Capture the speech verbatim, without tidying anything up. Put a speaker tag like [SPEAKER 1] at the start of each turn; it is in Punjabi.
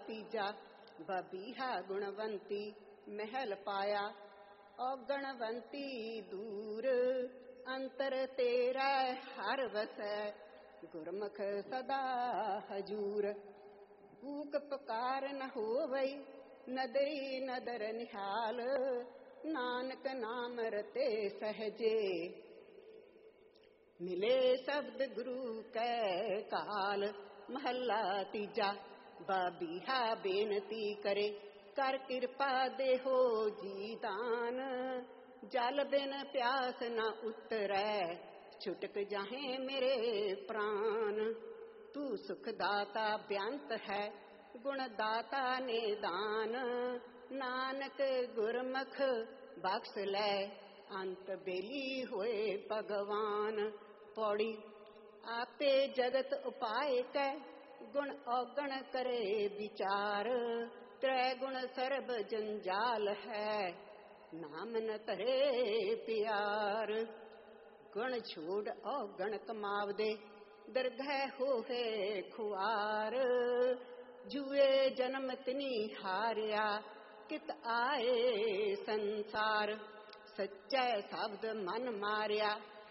[SPEAKER 1] ਤੀਜਾ ਬਬੀਹਾ ਗੁਣਵੰਤੀ ਮਹਿਲ ਪਾਇਆ। ਔਗਣਵੰਤੀ ਦੂਰ ਅੰਤਰ ਤੇਰਾ ਹਰ ਵਸੈ ਗੁਰਮੁਖ ਸਦਾ ਹਜੂਰ। ਕੂਕ ਪੁਕਾਰ ਨ ਹੋਵਈ ਨਦਰੀ ਨਦਰ ਨਿਹਾਲ ਨਾਨਕ ਨਾਮ ਰਤੇ ਸਹਜੇ ਮਿਲੇ ਸ਼ਬਦ ਗੁਰੂ ਕੈ ਕਾਲ। ਮਹੱਲਾ ਤੀਜਾ ਬਬੀਹਾ ਬੇਨਤੀ ਕਰੇ ਕਰ ਕਿਰਪਾ ਦੇਹੋ ਜੀ ਦਾਨ। ਜਲ ਬਿਨ ਪਿਆਸ ਨ ਉਤਰੈ ਛੁਟਕ ਜਾਹੇ ਮੇਰੇ ਪ੍ਰਾਨ। ਤੂੰ ਸੁਖ ਦਾਤਾ ਬੇਅੰਤ ਹੈ ਗੁਣ ਦਾਤਾ ਨਿਦਾਨ। ਨਾਨਕ ਗੁਰਮੁਖ ਬਖਸ਼ ਲੈ ਅੰਤ ਬੇਲੀ ਹੋਏ ਭਗਵਾਨ। ਪੌੜੀ ਆਪੇ ਜਗਤ ਉਪਾਇ ਕੈ ਗੁਣ ਔਗਣ ਕਰੇ ਵਿਚਾਰ। ਤ੍ਰੈ ਗੁਣ ਸਰਬ ਜੰਜਾਲ ਹੈ ਨਾਮ ਨ ਧਰੇ ਪਿਆਰ। ਗੁਣ ਛੋੜ ਔਗਣ ਕਮਾਵਦੇ ਦਰਗਹਿ ਹੋਏ ਖੁਆਰ। ਜੂਏ ਜਨਮ ਤਿਨੀ ਹਾਰਿਆ ਕਿਤ ਆਏ ਸੰਸਾਰ। ਸੱਚੈ ਸ਼ਬਦ ਮਨ ਮਾਰਿਆ